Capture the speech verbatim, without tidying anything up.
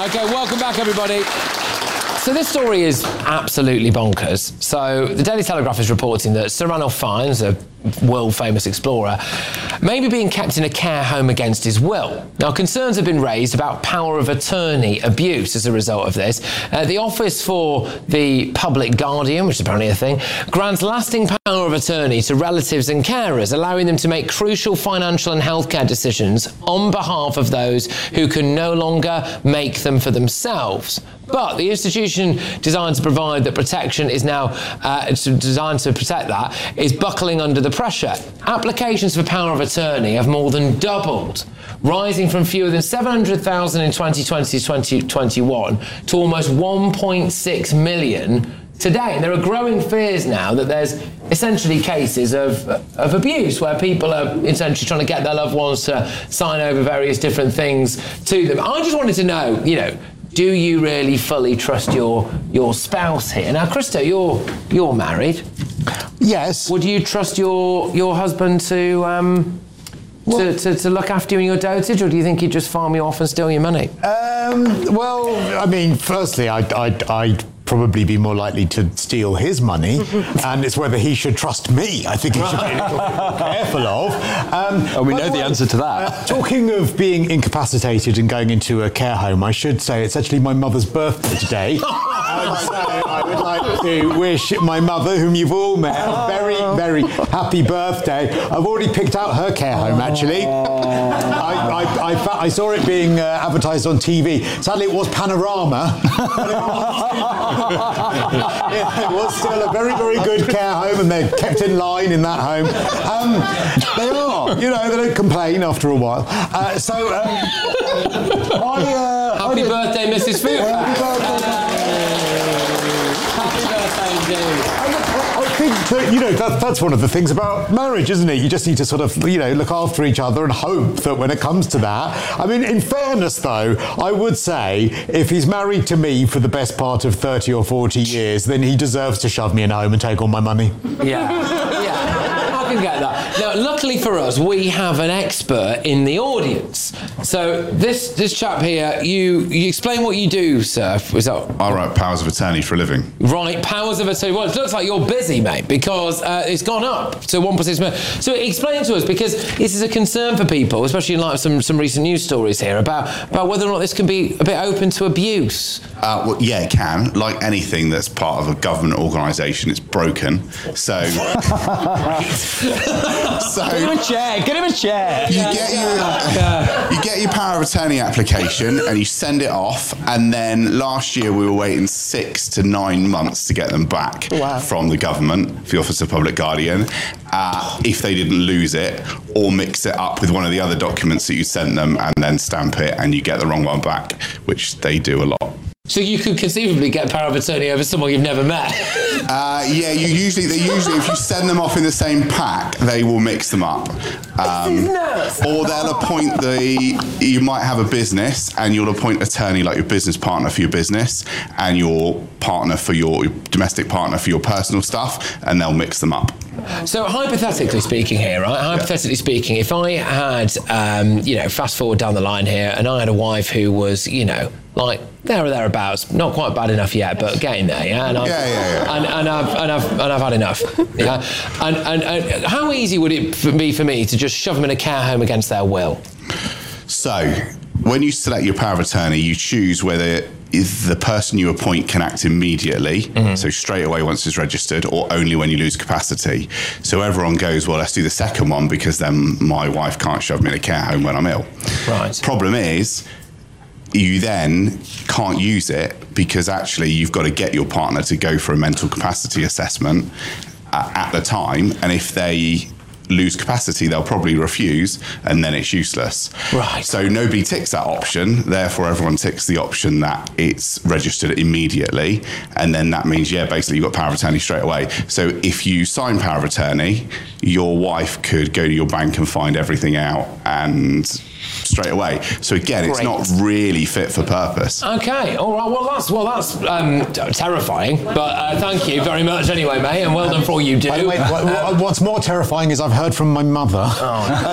OK, welcome back, everybody. So this story is absolutely bonkers. So the Daily Telegraph is reporting that Sir Ranulph Fiennes, a world-famous explorer, may be being kept in a care home against his will. Now, concerns have been raised about power of attorney abuse as a result of this. Uh, the Office for the Public Guardian, which is apparently a thing, grants lasting power of attorney to relatives and carers, allowing them to make crucial financial and healthcare decisions on behalf of those who can no longer make them for themselves. But the institution designed to provide that protection is now uh, designed to protect that is buckling under the pressure. Applications for power of attorney have more than doubled, rising from fewer than seven hundred thousand in twenty twenty to twenty twenty-one to almost one point six million today. And there are growing fears now that there's essentially cases of of abuse where people are essentially trying to get their loved ones to sign over various different things to them. I just wanted to know, you know, do you really fully trust your your spouse here? Now, Christo, you're you're married. Yes. Would you trust your your husband to um well, to, to to look after you in your dotage, or do you think he'd just farm you off and steal your money? Um. Well, I mean, firstly, I'd I'd, I'd probably be more likely to steal his money, and it's whether he should trust me. I think he should be a little bit careful of. Um, oh, we know the, the way, answer to that. Uh, talking of being incapacitated and going into a care home, I should say it's actually my mother's birthday today. And so I would like to wish my mother, whom you've all met, a very, very happy birthday. I've already picked out her care home, actually. I, I, I, I saw it being uh, advertised on T V. Sadly, it was Panorama. Yeah, it was still a very, very good care home, and they're kept in line in that home. Um, they are, you know, they don't complain after a while. Uh, so, um, I, uh, Happy I birthday, Missus Fuchs. Happy birthday. Happy birthday, indeed. I think that, you know, that, that's one of the things about marriage, isn't it? You just need to sort of, you know, look after each other and hope that when it comes to that. I mean, in fairness, though, I would say if he's married to me for the best part of thirty or forty years, then he deserves to shove me in home and take all my money. Yeah, yeah, I can get that. Now, luckily for us, we have an expert in the audience. So this this chap here, you you explain what you do, sir. Is that... I write powers of attorney for a living. Right, powers of attorney. Well, it looks like you're busy, mate, because uh, it's gone up to one point six million. So explain to us, because this is a concern for people, especially in light of some, some recent news stories here, about, about whether or not this can be a bit open to abuse. Uh, well, yeah, it can. Like anything that's part of a government organisation, it's broken. So... so get him a chair, get him a chair. You, yeah, get your, yeah. you get your power of attorney application and you send it off, and then last year we were waiting six to nine months to get them back wow. from the government, the Office of Public Guardian, uh, if they didn't lose it or mix it up with one of the other documents that you sent them and then stamp it and you get the wrong one back, which they do a lot. So you could conceivably get power of attorney over someone you've never met. uh, yeah, you usually they usually if you send them off in the same pack, they will mix them up. Um, or they'll appoint the. You might have a business, and you'll appoint attorney like your business partner for your business, and your partner for your, your domestic partner for your personal stuff, and they'll mix them up. So hypothetically speaking here, right? Hypothetically yeah. speaking, if I had, um, you know, fast forward down the line here, and I had a wife who was, you know, like there or thereabouts, not quite bad enough yet, but getting there, yeah. And I've, yeah, yeah, yeah. And, and I've and I've and I've had enough, yeah. and, and and how easy would it be for me to just shove them in a care home against their will? So, when you select your power of attorney, you choose whether if the person you appoint can act immediately, mm-hmm. so straight away once it's registered, or only when you lose capacity. So everyone goes, well, let's do the second one because then my wife can't shove me in a care home when I'm ill. Right. Problem is, you then can't use it because actually you've got to get your partner to go for a mental capacity assessment uh, at the time, and if they lose capacity, they'll probably refuse, and then it's useless. Right. So nobody ticks that option, therefore everyone ticks the option that it's registered immediately, and then that means, yeah, basically you've got power of attorney straight away. So if you sign power of attorney, your wife could go to your bank and find everything out and straight away. So again, Great. It's not really fit for purpose. Okay, all right. Well, that's well, that's um, terrifying. But uh, thank you very much anyway, mate, and well done for all you do. By the way, what, what's more terrifying is I've heard from my mother. Oh.